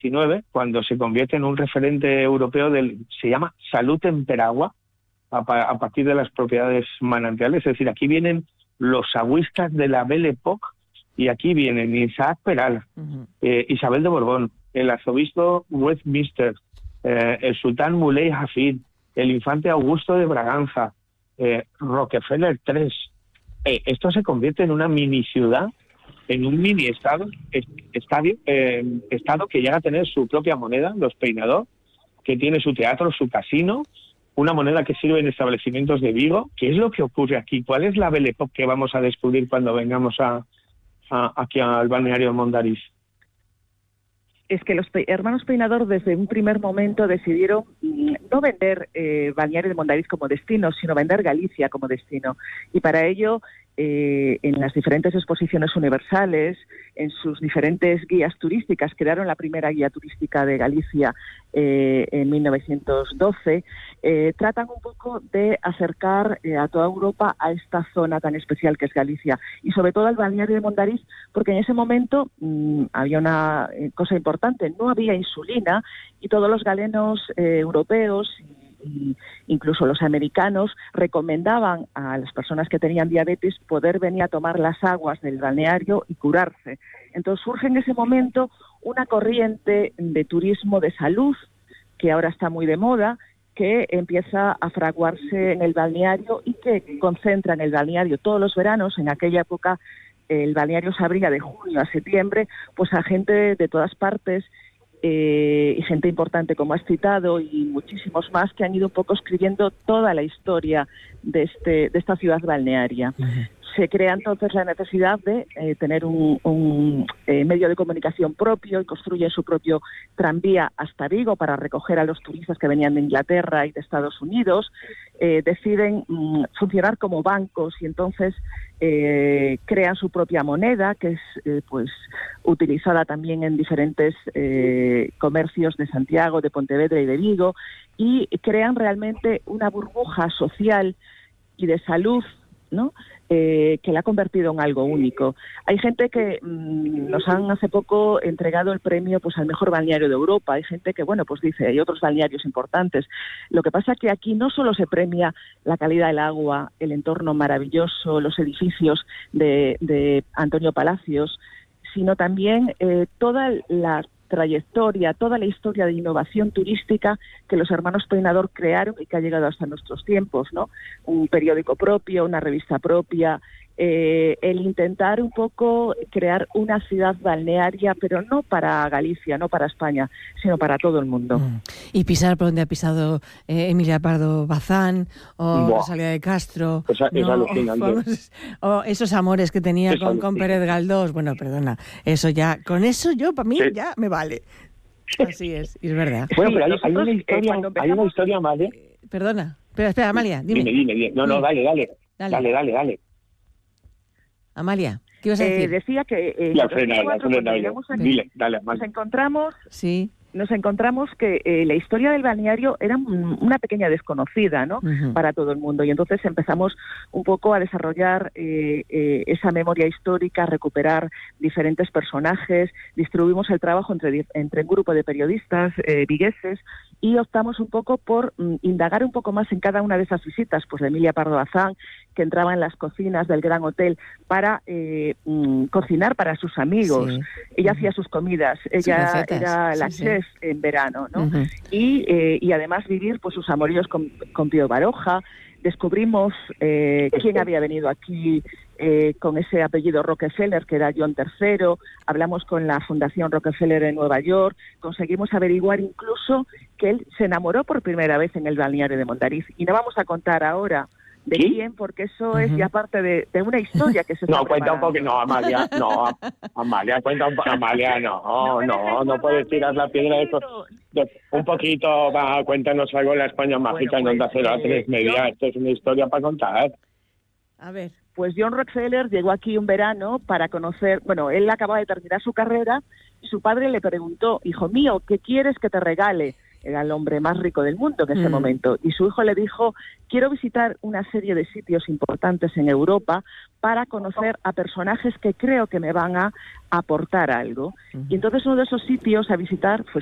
XIX, cuando se convierte en un referente europeo se llama Salud Temperagua, a partir de las propiedades manantiales. Es decir, aquí vienen los agüistas de la Belle Époque, y aquí vienen Isaac Peral, Isabel de Borbón, el arzobispo Westminster, el sultán Muley Hafid, el infante Augusto de Braganza, Rockefeller III. Esto se convierte en una mini ciudad, en un mini estado que llega a tener su propia moneda, los Peinador, que tiene su teatro, su casino, una moneda que sirve en establecimientos de Vigo. ¿Qué es lo que ocurre aquí? ¿Cuál es la Belle Époque que vamos a descubrir cuando vengamos aquí al balneario de Mondariz? Es que los hermanos Peinador desde un primer momento decidieron no vender balneario de Mondariz como destino, sino vender Galicia como destino. Y para ello, en las diferentes exposiciones universales, en sus diferentes guías turísticas, crearon la primera guía turística de Galicia en 1912, tratan un poco de acercar a toda Europa a esta zona tan especial que es Galicia, y sobre todo al balneario de Mondariz, porque en ese momento había una cosa importante: no había insulina, y todos los galenos europeos, incluso los americanos, recomendaban a las personas que tenían diabetes poder venir a tomar las aguas del balneario y curarse. Entonces surge en ese momento una corriente de turismo de salud, que ahora está muy de moda, que empieza a fraguarse en el balneario y que concentra en el balneario todos los veranos. En aquella época el balneario se abría de junio a septiembre, pues a gente de todas partes, y gente importante, como has citado, y muchísimos más, que han ido un poco escribiendo toda la historia de esta ciudad balnearia. Se crea entonces la necesidad de tener un medio de comunicación propio, y construyen su propio tranvía hasta Vigo para recoger a los turistas que venían de Inglaterra y de Estados Unidos. Deciden funcionar como bancos, y entonces crean su propia moneda, que es pues utilizada también en diferentes comercios de Santiago, de Pontevedra y de Vigo, y crean realmente una burbuja social y de salud, ¿no?, que la ha convertido en algo único. Hay gente que nos han hace poco entregado el premio pues al mejor balneario de Europa. Hay gente que, bueno, pues dice, hay otros balnearios importantes. Lo que pasa es que aquí no solo se premia la calidad del agua, el entorno maravilloso, los edificios de Antonio Palacios, sino también toda la trayectoria, toda la historia de innovación turística que los hermanos Peinador crearon y que ha llegado hasta nuestros tiempos, ¿no? Un periódico propio, una revista propia, el intentar un poco crear una ciudad balnearia, pero no para Galicia, no para España, sino para todo el mundo. Y pisar por donde ha pisado Emilia Pardo Bazán o Rosalía de Castro. Es alucinante. O esos amores que tenía con Pérez Galdós. Bueno, perdona, eso ya, con eso yo, para mí, ya me vale. Así es verdad. Bueno, pero hay una historia, Amalia. Perdona, espera, Amalia, dime. Dime. No, dale. Amalia, ¿qué ibas a decir? Decía que nos encontramos... Sí. Nos encontramos que la historia del balneario era una pequeña desconocida, ¿no?, para todo el mundo, y entonces empezamos un poco a desarrollar esa memoria histórica, recuperar diferentes personajes, distribuimos el trabajo entre un grupo de periodistas vigueses, y optamos un poco por indagar un poco más en cada una de esas visitas, pues de Emilia Pardo Bazán, que entraba en las cocinas del Gran Hotel para cocinar para sus amigos. Sí. Ella hacía sus comidas, ella era la chef en verano, ¿no? Y además vivir pues sus amoríos con Pío Baroja. Descubrimos quién había venido aquí con ese apellido Rockefeller, que era John III. Hablamos con la Fundación Rockefeller en Nueva York. Conseguimos averiguar incluso que él se enamoró por primera vez en el balneario de Mondariz. Y no vamos a contar ahora de quién, porque eso es ya parte de una historia que se está cuenta un poco, Amalia, cuenta un poco, Amalia, no puedes tirar la piedra de eso. Un poquito, cuéntanos algo de la España mágica en Onda Cero A3 Media. Esto es una historia para contar. A ver, pues John Rockefeller llegó aquí un verano para conocer, él acababa de terminar su carrera, y su padre le preguntó, hijo mío, ¿qué quieres que te regale? era el hombre más rico del mundo en ese momento, y su hijo le dijo: quiero visitar una serie de sitios importantes en Europa para conocer a personajes que creo que me van a aportar algo. Y entonces uno de esos sitios a visitar fue